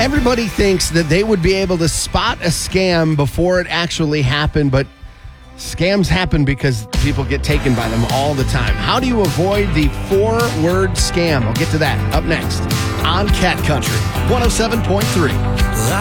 Everybody thinks that they would be able to spot a scam before it actually happened, but scams happen because people get taken by them all the time. How do you avoid the 4-word scam? I'll get to that up next on Cat Country 107.3.